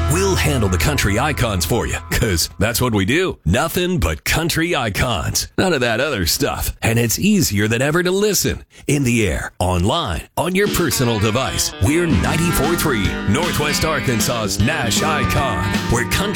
We'll handle the country icons for you, because that's what we do. Nothing but country icons. None of that other stuff. And it's easier than ever to listen. In the air, online, on your personal device. We're 94.3, Northwest Arkansas's Nash Icon, where country